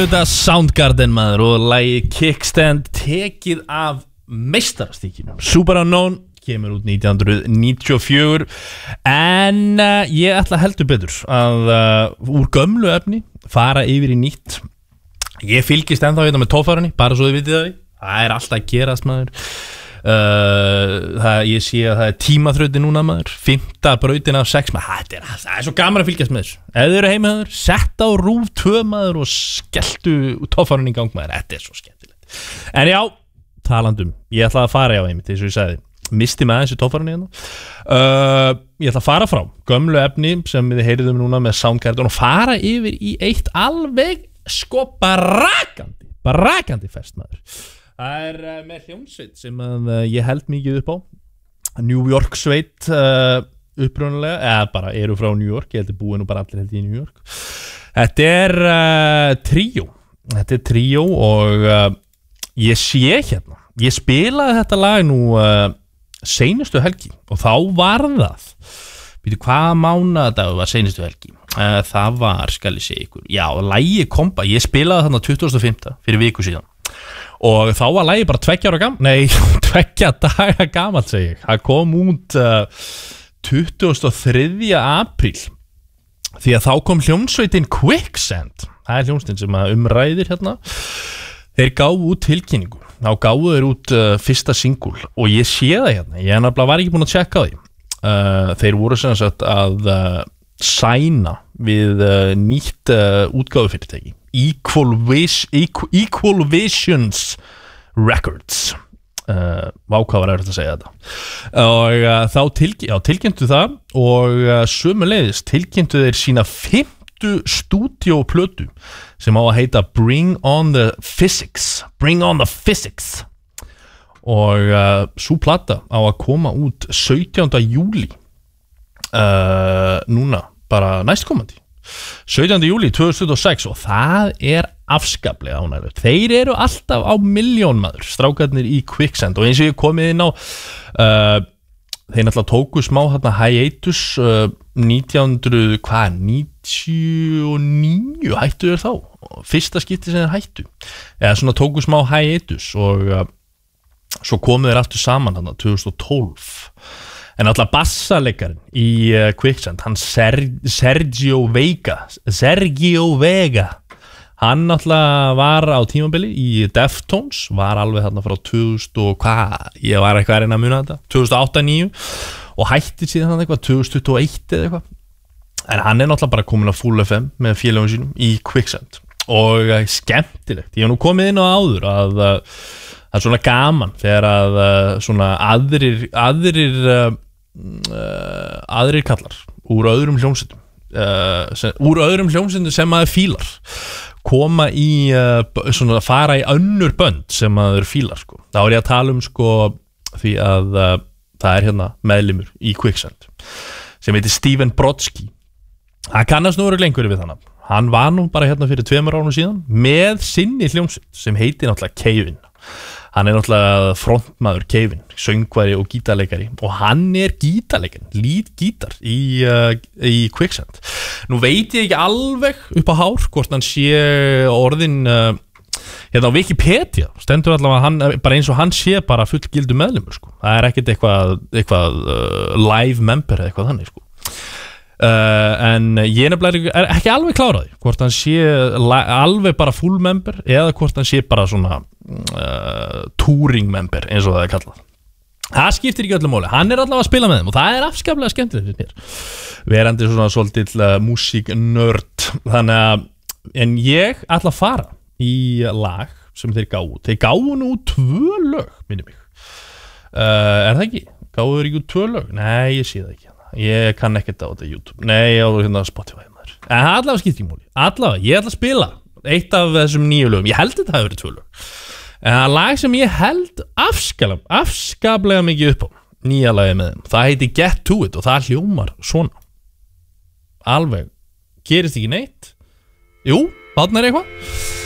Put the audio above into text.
Þetta Soundgarden maður og lagið Kickstand tekið af meistarastíkinu Superunknown kemur út 1994 en ég ætla heldur betur að úr gömlu efni fara yfir í nýtt. Ég fylgist ennþá hérna með tóffarunni bara svo þið vitið það er alltaf að gerast maður. Ég sé að það er tímaþrautin núna maður 5. brautin af 6 maður. Það er svo gaman að fylgjast með þessu. Ef þið eru heima maður, sett á RÚV 2 maður og skelltu tóffarunni í gang maður. Þetta er svo skemmtilegt. En já, talandum, ég ætla að fara einmitt, eins og ég sagði, misti með þessu tóffarunni hérna. Ég ætla að fara frá gömlu efni sem við heyriðum núna með Soundgarden og fara yfir í eitt alveg sko brakandi fest maður. Það er með hljómsveit sem ég held mikið upp á. New York sveit upprunalega, eða bara eru frá New York, ég held búið nú bara allir held í New York. Þetta er tríó. Þetta er tríó og ég sé hérna. Ég spilaði þetta lag nú seinustu helgi og þá var það. Býtu hvaða mánadag var seinustu helgi? Það var, skal ég segja ykkur, já, lagið Komba. Ég spilaði þarna 25. fyrir viku síðan. Og þá var lagið bara 2 ára gamalt, nei, 2 daga gamalt segi ég. Það kom út 23. apríl því að þá kom hljómsveitin Quicksand. Það er hljómsveitin sem umræðir hérna. Þeir gáfu út tilkynningu. Þá gáfu þeir út fyrsta singul og ég sé það hérna. Ég var ekki búin að tjekka því. Þeir voru sem sagt að sæna við nýtt útgáfufyrirtæki. Equal Visions Records. Hvað var að segja þetta. Og þá tilkynntu það og sömuleiðis tilkynntu þeir sína 5. stúdíóplötu sem á að heita Bring on the Physics. Og sú plata á að koma út 17. júlí núna bara næstkomandi 17. júlí 2026 og það er afskaplega ánægilegt. Þeir eru alltaf á milljón maður, strákarnir í Quicksand og eins og ég komið inn á þeir náttúrulega tóku smá hérna hiatus 1999 hættu þeir þá fyrsta skipti sem þeir hættu eða svona tóku smá hiatus og svo komu þeir aftur saman hérna 2012 en alltaf bassalekarinn í Quicksand hann Sergio Vega hann alltaf var á tímabili í Deftones var alveg þarna frá 2000 og ég var eitthvað að reyna að muna þetta 2008-2009 og hætti síðan hann eitthvað 2021 eða eitthvað en hann er náttúrulega bara komin á Full FM með félögum sínum í Quicksand og skemmtilegt, ég hef nú komið inn á áður að það er svona gaman þegar að svona aðrir kallar úr öðrum hljómsveitum sem maður fílar koma í svona fara í önnur bönd sem maður fílar sko. Þá er ég að tala sko því að það er hérna meðlimur í Quicksand sem heitir Steven Brodsky. Hann kannast nú lengur við þannig. Hann var nú bara hérna fyrir 2 árum síðan með sinni hljómsveit sem heitir náttúrulega Kevin. Hann er náttúrulega frontmaður Kevin, söngvari og gítarleikari og hann er gítarleikari, lead gítar í Quicksand. Nú veit ég ekki alveg upp á hár hvort hann sé orðin hérna á Wikipedia stendur allavega hann, bara eins og hann sé bara fullgildur meðlimur sko. Það er ekkert eitthvað live member eða eitthvað þannig sko. En ég nefnilega er ekki alveg kláraði hvort hann sé alveg bara full member eða hvort hann sé bara svona touring member eins og það er kallað. Það skiptir ekki öllum máli, hann er allavega að spila með þeim og það er afskaplega skemmtilegt fyrir mér verandi svona svolítill músíknörd þannig að en ég ætla að fara í lag sem þeir gáðu nú 2 lög minni mig er það ekki? Gáðu þeir ekki 2 lög? Nei, ég sé það ekki ég kann ekkert á þetta YouTube nei, á hérna Spotify maður en það allavega skiptir ekki máli allavega, ég ætla að spila eitt af þessum 9 lögum ég held þetta hafi verið 2 lög en það lag sem ég held afskaplega mikið upp á nýja lagið með þeim það heiti Get To It og það hljómar svona alveg, gerist ekki neitt jú, þarna er eitthvað